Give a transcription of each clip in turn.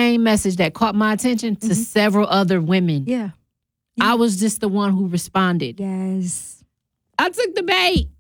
same message that caught my attention to several other women. Yeah. I was just the one who responded. Yes. I took the bait.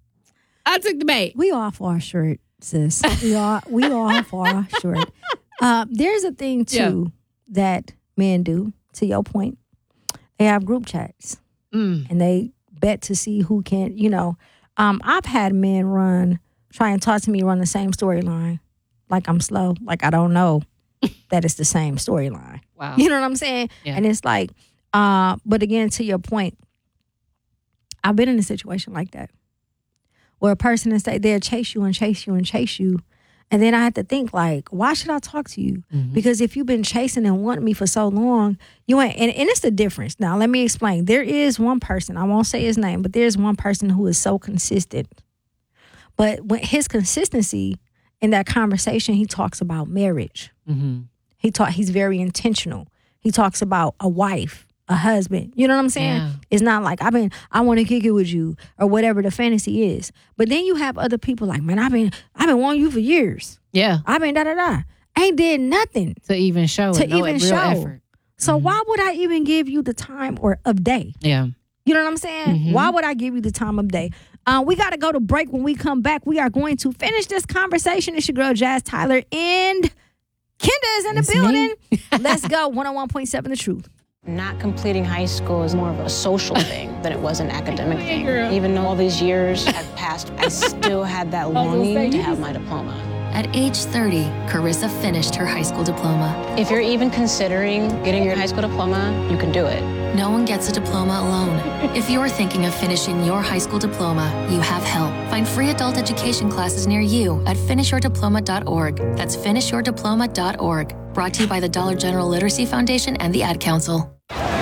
We all fall short, sis. We all fall short. There's a thing, too, that men do, to your point. They have group chats. And they bet to see who can, I've had men try and talk to me, run the same storyline. Like I'm slow. Like I don't know that it's the same storyline. Wow. You know what I'm saying? Yeah. And it's like, but again, to your point, I've been in a situation like that where a person is they'll chase you and chase you and chase you. And then I had to think, like, why should I talk to you? Because if you've been chasing and wanting me for so long, you ain't. And it's the difference. Now, let me explain. There is one person, I won't say his name, but there's one person who is so consistent. But when his consistency in that conversation, he talks about marriage. He's very intentional. He talks about a wife, a husband. You know what I'm saying? Yeah. It's not like I want to kick it with you or whatever the fantasy is. But then you have other people like, man, I've been wanting you for years. Yeah. I've been ain't did nothing to even show it. No real effort. So why would I even give you the time of day? Yeah. You know what I'm saying? Why would I give you the time of day? We got to go to break. When we come back, we are going to finish this conversation. It's your girl, Jazz Tyler, and Kenda is in the building. Let's go. 101.7 The Truth. Not completing high school is more of a social thing than it was an academic thing. Even though all these years had passed, I still had that longing to have my diploma. At age 30, Carissa finished her high school diploma. If you're even considering getting your high school diploma, you can do it. No one gets a diploma alone. If you're thinking of finishing your high school diploma, you have help. Find free adult education classes near you at finishyourdiploma.org. That's finishyourdiploma.org. Brought to you by the Dollar General Literacy Foundation and the Ad Council.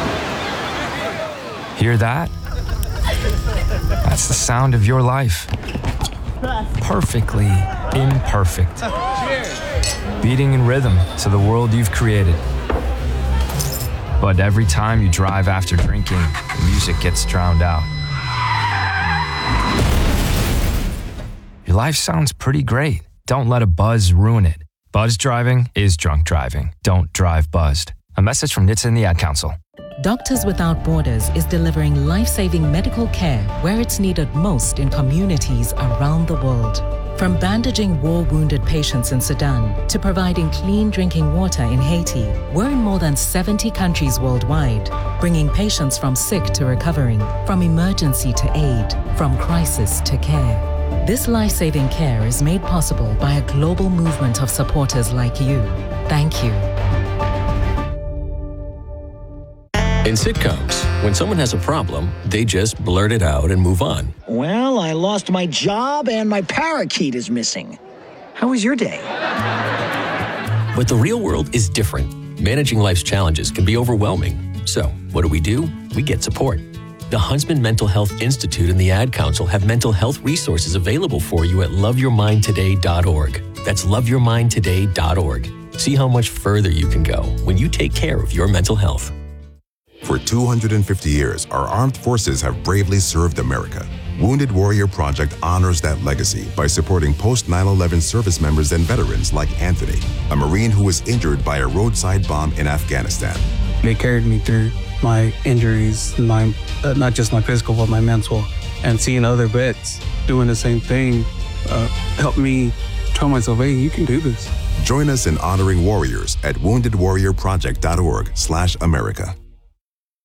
Hear that? That's the sound of your life. Perfectly imperfect. Beating in rhythm to the world you've created. But every time you drive after drinking, the music gets drowned out. Your life sounds pretty great. Don't let a buzz ruin it. Buzz driving is drunk driving. Don't drive buzzed. A message from NHTSA and the Ad Council. Doctors Without Borders is delivering life-saving medical care where it's needed most in communities around the world. From bandaging war-wounded patients in Sudan to providing clean drinking water in Haiti, we're in more than 70 countries worldwide, bringing patients from sick to recovering, from emergency to aid, from crisis to care. This life-saving care is made possible by a global movement of supporters like you. Thank you. In sitcoms, when someone has a problem, they just blurt it out and move on. Well, I lost my job and my parakeet is missing. How was your day? But the real world is different. Managing life's challenges can be overwhelming. So, what do? We get support. The Huntsman Mental Health Institute and the Ad Council have mental health resources available for you at loveyourmindtoday.org. That's loveyourmindtoday.org. See how much further you can go when you take care of your mental health. For 250 years, our armed forces have bravely served America. Wounded Warrior Project honors that legacy by supporting post-9/11 service members and veterans like Anthony, a Marine who was injured by a roadside bomb in Afghanistan. They carried me through my injuries, not just my physical, but my mental. And seeing other vets doing the same thing helped me tell myself, hey, you can do this. Join us in honoring warriors at woundedwarriorproject.org/America.